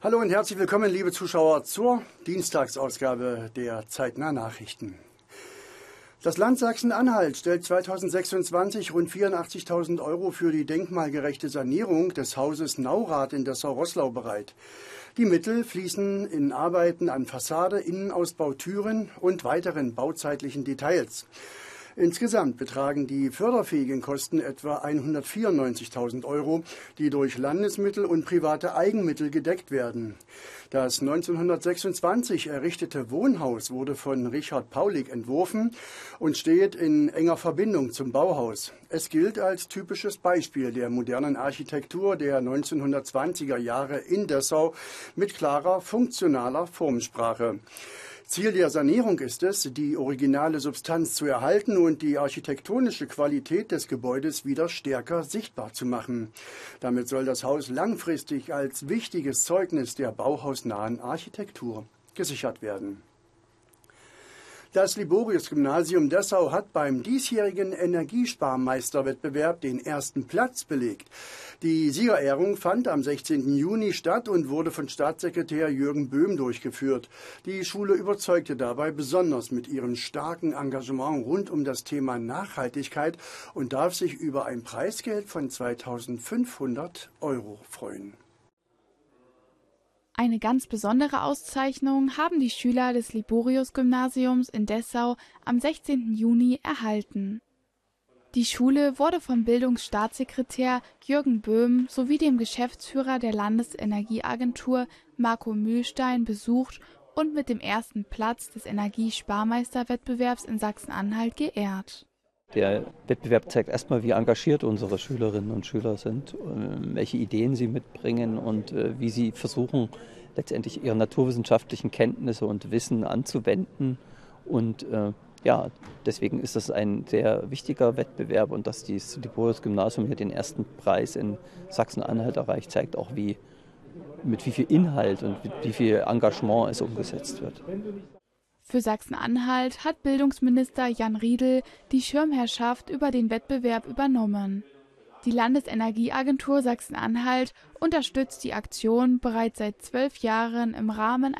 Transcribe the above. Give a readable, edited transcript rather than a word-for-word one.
Hallo und herzlich willkommen, liebe Zuschauer, zur Dienstagsausgabe der Zeitnah Nachrichten. Das Land Sachsen-Anhalt stellt 2026 rund 84.000 € für die denkmalgerechte Sanierung des Hauses Naurath in Dessau-Roßlau bereit. Die Mittel fließen in Arbeiten an Fassade, Innenausbau, Türen und weiteren bauzeitlichen Details. Insgesamt betragen die förderfähigen Kosten etwa 194.000 €, die durch Landesmittel und private Eigenmittel gedeckt werden. Das 1926 errichtete Wohnhaus wurde von Richard Paulik entworfen und steht in enger Verbindung zum Bauhaus. Es gilt als typisches Beispiel der modernen Architektur der 1920er Jahre in Dessau mit klarer, funktionaler Formensprache. Ziel der Sanierung ist es, die originale Substanz zu erhalten und die architektonische Qualität des Gebäudes wieder stärker sichtbar zu machen. Damit soll das Haus langfristig als wichtiges Zeugnis der bauhausnahen Architektur gesichert werden. Das Liborius-Gymnasium Dessau hat beim diesjährigen Energiesparmeisterwettbewerb den ersten Platz belegt. Die Siegerehrung fand am 16. Juni statt und wurde von Staatssekretär Jürgen Böhm durchgeführt. Die Schule überzeugte dabei besonders mit ihrem starken Engagement rund um das Thema Nachhaltigkeit und darf sich über ein Preisgeld von 2.500 € freuen. Eine ganz besondere Auszeichnung haben die Schüler des Liborius-Gymnasiums in Dessau am 16. Juni erhalten. Die Schule wurde vom Bildungsstaatssekretär Jürgen Böhm sowie dem Geschäftsführer der Landesenergieagentur Marco Mühlstein besucht und mit dem ersten Platz des Energiesparmeisterwettbewerbs in Sachsen-Anhalt geehrt. Der Wettbewerb zeigt erstmal, wie engagiert unsere Schülerinnen und Schüler sind, welche Ideen sie mitbringen und wie sie versuchen, letztendlich ihre naturwissenschaftlichen Kenntnisse und Wissen anzuwenden. Und deswegen ist das ein sehr wichtiger Wettbewerb und dass das Liborius-Gymnasium hier den ersten Preis in Sachsen-Anhalt erreicht, zeigt auch, mit wie viel Inhalt und mit wie viel Engagement es umgesetzt wird. Für Sachsen-Anhalt hat Bildungsminister Jan Riedl die Schirmherrschaft über den Wettbewerb übernommen. Die Landesenergieagentur Sachsen-Anhalt unterstützt die Aktion bereits seit 12 Jahren im Rahmen